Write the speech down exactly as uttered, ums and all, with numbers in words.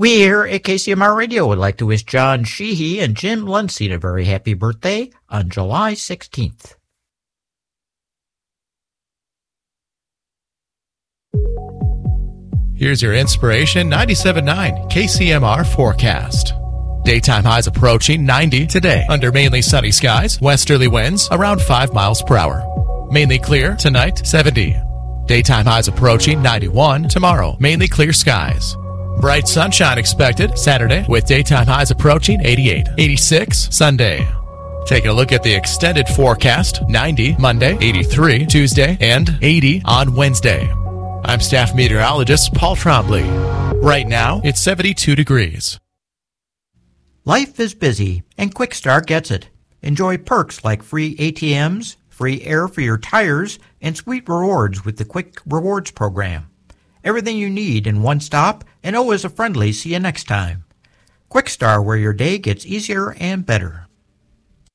We here at K C M R Radio would like to wish John Sheehy and Jim Lunstein a very happy birthday on July sixteenth. Here's your Inspiration ninety-seven point nine K C M R forecast. Daytime highs approaching ninety today under mainly sunny skies, westerly winds around five miles per hour. Mainly clear tonight, seventy. Daytime highs approaching ninety-one tomorrow, mainly clear skies. Bright sunshine expected Saturday with daytime highs approaching eighty-eight, eighty-six Sunday. Taking a look at the extended forecast, ninety Monday, eighty-three Tuesday, and eighty on Wednesday. I'm staff meteorologist Paul Trombley. Right now, it's seventy-two degrees. Life is busy, and Quickstar gets it. Enjoy perks like free A T Ms, free air for your tires, and sweet rewards with the Quick Rewards program. Everything you need in one stop, and always a friendly see you next time. Quickstar, where your day gets easier and better.